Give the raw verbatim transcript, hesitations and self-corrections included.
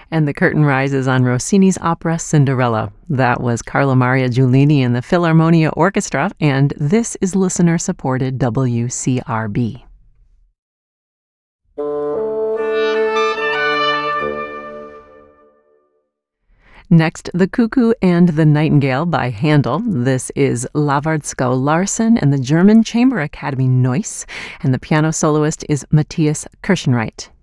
And the curtain rises on Rossini's opera Cinderella. That was Carlo Maria Giulini and the Philharmonia Orchestra, and this is listener-supported W C R B. Next, The Cuckoo and the Nightingale by Handel. This is Lavardskau Larsen and the German Chamber Academy Neuss, and the piano soloist is Matthias Kirschenreit.